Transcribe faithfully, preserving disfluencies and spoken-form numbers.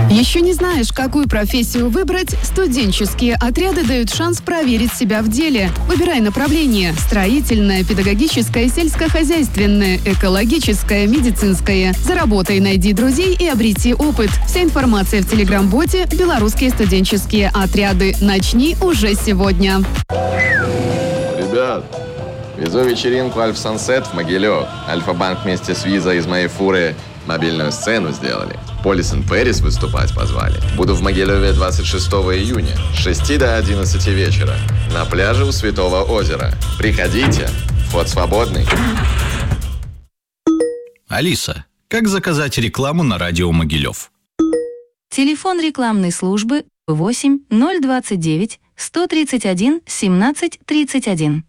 Еще не знаешь, какую профессию выбрать? Студенческие отряды дают шанс проверить себя в деле. Выбирай направление: строительное, педагогическое, сельскохозяйственное, экологическое, медицинское. Заработай, найди друзей и обрети опыт. Вся информация в телеграм-боте «Белорусские студенческие отряды». Начни уже сегодня. Ребят, везу вечеринку Альф Сансет в Могилев. Альфа-банк вместе с Виза из моей фуры мобильную сцену сделали. Полис энд Пэрис выступать позвали. Буду в Могилеве двадцать шестого июня с шести до одиннадцати вечера на пляже у Святого озера. Приходите, вход свободный. Алиса, как заказать рекламу на радио Могилев? Телефон рекламной службы восемь ноль двадцать девять сто тридцать один семнадцать тридцать один.